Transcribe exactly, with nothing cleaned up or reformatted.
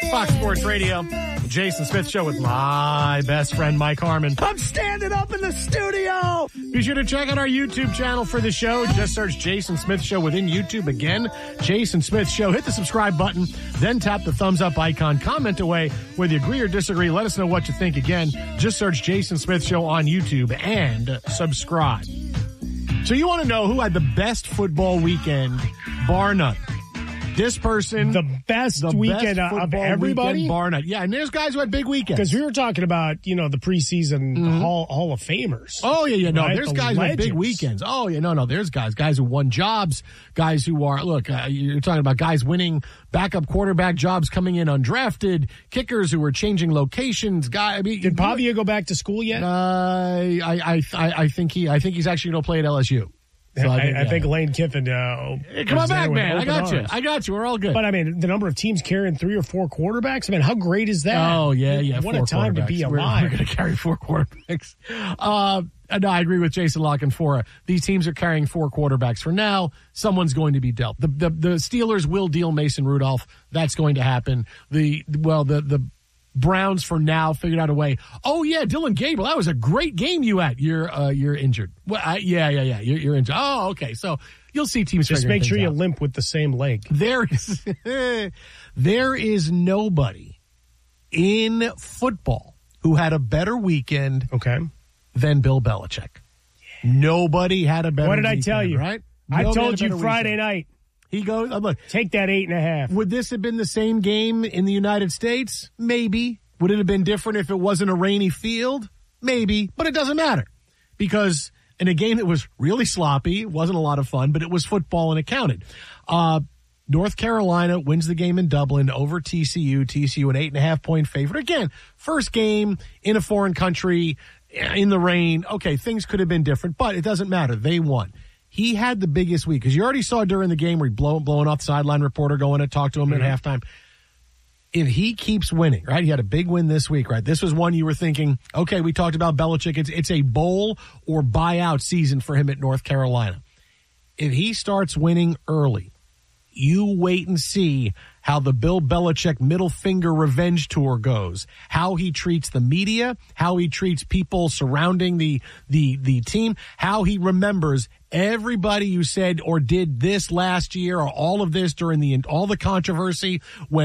Fox Sports Radio, the Jason Smith Show with my best friend, Mike Harmon. I'm standing up in the studio. Be sure to check out our YouTube channel for the show. Just search Jason Smith Show within YouTube. Again, Jason Smith Show. Hit the subscribe button, then tap the thumbs up icon. Comment away whether you agree or disagree. Let us know what you think. Again, just search Jason Smith Show on YouTube and subscribe. So you want to know who had the best football weekend, bar none? This person, the best the weekend best of everybody, weekend, bar none. Yeah, and there's guys who had big weekends. Because we were talking about, you know, the preseason mm-hmm. Hall, Hall of Famers. Oh, yeah, yeah. No, right? there's the guys legends. with big weekends. Oh, yeah, no, no. There's guys. Guys who won jobs. Guys who are, look, uh, you're talking about guys winning backup quarterback jobs coming in undrafted. Kickers who were changing locations. Guy, I mean, Did Pavia go back to school yet? Uh, I, I, I, I think he, I think he's actually going to play at L S U. So I, I, think, I yeah. think Lane Kiffin. Uh, hey, come on back, man. I got arms. you. I got you. We're all good. But I mean, the number of teams carrying three or four quarterbacks. I mean, how great is that? Oh yeah, yeah. What four a time to be alive. We're, we're going to carry four quarterbacks. Uh, no, I agree with Jason La Canfora. These teams are carrying four quarterbacks for now. Someone's going to be dealt. The the, the Steelers will deal Mason Rudolph. That's going to happen. The well, the the. Browns for now figured out a way. Oh yeah, Dylan Gabriel, that was a great game you had. You're uh, you're injured. Well, I, yeah, yeah, yeah. You're, you're injured. Oh, okay. So you'll see teams. Just make sure you out. limp with the same leg. There is there is nobody in football who had a better weekend. Okay. Than Bill Belichick. Yeah. Nobody had a better. What did weekend, I tell you? Right? I Nobody told you Friday weekend. night. He goes, look, take that eight and a half. Would this have been the same game in the United States? Maybe. Would it have been different if it wasn't a rainy field? Maybe. But it doesn't matter. Because in a game that was really sloppy, wasn't a lot of fun, but it was football and it counted. Uh, North Carolina wins the game in Dublin over T C U. T C U an eight and a half point favorite. Again, first game in a foreign country, in the rain. Okay, things could have been different, but it doesn't matter. They won. He had the biggest week, because you already saw during the game where he blow, blowing off the sideline reporter going to talk to him mm-hmm. at halftime. If he keeps winning, right, he had a big win this week, right? This was one you were thinking, okay, we talked about Belichick. It's, it's a bowl or buyout season for him at North Carolina. If he starts winning early, you wait and see how the Bill Belichick middle finger revenge tour goes, how he treats the media, how he treats people surrounding the the the team, how he remembers everybody who said or did this last year or all of this during the all the controversy when